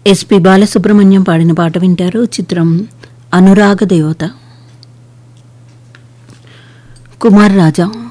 SP Balasubrahmanyam పాడిన పాట వింటారు. చిత్రం అనురాగ దేవత. కుమార్ రాజా